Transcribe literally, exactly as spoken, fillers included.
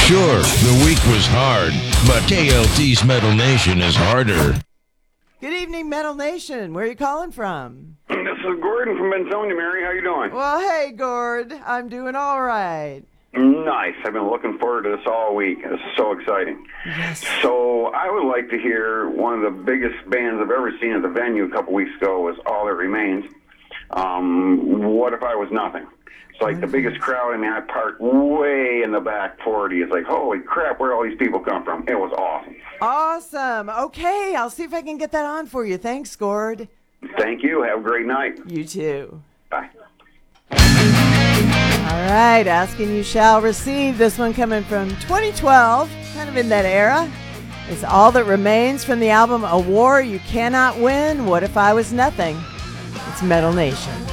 Sure, the week was hard, but K L T's Metal Nation is harder. Good evening, Metal Nation. Where are you calling from? This is Gordon from Benzonia, Mary. How you doing? Well, hey, Gord. I'm doing all right. Nice. I've been looking forward to this all week. It's so exciting. Yes. So I would like to hear one of the biggest bands I've ever seen at the venue a couple weeks ago was All That Remains. Um, What If I Was Nothing? It's like the biggest crowd. I mean, I parked way in the back forty. It's like, holy crap, where all these people come from? It was awesome. Awesome. Okay, I'll see if I can get that on for you. Thanks, Gord. Thank you. Have a great night. You too. Bye. All right, Asking You Shall Receive. This one coming from twenty twelve, kind of in that era. It's All That Remains from the album A War You Cannot Win. What If I Was Nothing? It's Metal Nation.